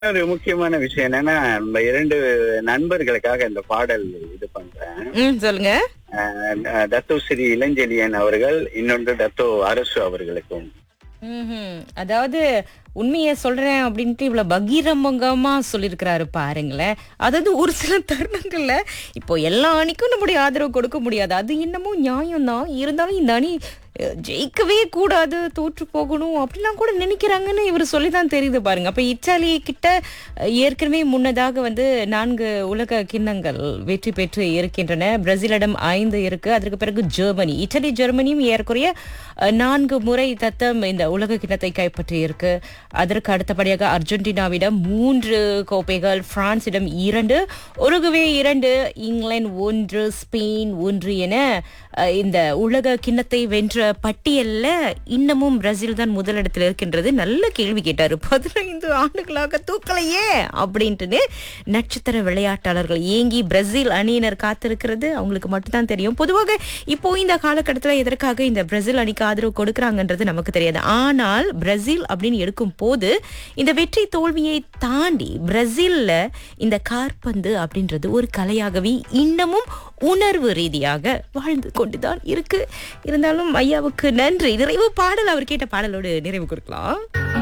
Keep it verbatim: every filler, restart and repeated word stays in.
ஒரு முக்கியமான விஷயம் என்னன்னா, நம்ம இரண்டு நண்பர்களுக்காக இந்த பாடல் இது பண்றேன். ம் சொல்லுங்க. அஹ் தத்தோ ஸ்ரீ இளஞ்செழியன் அவர்கள், இன்னொன்று தத்தோ அரசு அவர்களுக்கும். ம்ஹும். அதாவது உண்மையை சொல்றேன் அப்படின்ட்டு இவ்வளவு பகீரமுகமா சொல்லியிருக்கிறாரு பாருங்களேன். அதாவது ஒரு சில தருணங்கள்ல இப்போ எல்லா அணிக்கும் நம்முடைய ஆதரவு கொடுக்க முடியாது, அது இன்னமும் நியாயம் தான். இருந்தாலும் இந்த அணி அஹ், ஜெயிக்கவே கூடாது, தோற்று போகணும் அப்படிலாம் கூட நினைக்கிறாங்கன்னு இவர் சொல்லிதான் தெரியுது பாருங்க. அப்ப இத்தாலி கிட்ட அஹ், ஏற்கனவே முன்னதாக வந்து நான்கு உலக கிண்ணங்கள் வெற்றி பெற்று இருக்கின்றன. பிரேசிலிடம் ஐந்து இருக்கு. அதற்கு பிறகு ஜெர்மனி, இத்தாலி ஜெர்மனியும் ஏறக்குறைய அஹ், நான்கு முறை தத்தம் இந்த உலக கிண்ணத்தை கைப்பற்றி இருக்கு. அதற்கு அடுத்தபடியாக அர்ஜென்டினாவிடம் மூன்று கோப்பைகள், பிரான்சிடம் இரண்டு, உருகுவே இரண்டு, இங்கிலாந்து ஒன்று, ஸ்பெயின் ஒன்று என அஹ், இந்த உலக கிண்ணத்தை வென்ற பட்டியல்ல இன்னமும் பிரேசில் தான் முதலிடத்தில் இருக்கின்றது. நல்ல கேள்வி கேட்டாரு. பதினைந்து ஆண்டுகளாக தூக்கலையே அப்படின்ட்டு நட்சத்திர விளையாட்டாளர்கள் ஏங்கி பிரேசில் அணியினர் காத்திருக்கிறது அவங்களுக்கு மட்டும்தான் தெரியும். பொதுவாக இப்போ இந்த காலகட்டத்தில் எதற்காக இந்த பிரேசில் அணிக்கு ஆதரவு கொடுக்கறாங்கன்றது நமக்கு தெரியாது. ஆனால் பிரேசில் அப்படின்னு எடுக்கும் போது இந்த வெற்றி தோல்வியை தாண்டி பிரேசில்ல இந்த காற்பந்து அப்படின்றது ஒரு கலையாகவே இன்னமும் உணர்வு ரீதியாக வாழ்ந்து கொண்டுதான் இருக்கு. இருந்தாலும் ஐயாவுக்கு நன்றி. நிறைவு பாடல் அவர் கேட்ட பாடலோடு நிறைவு கொடுக்கலாம்.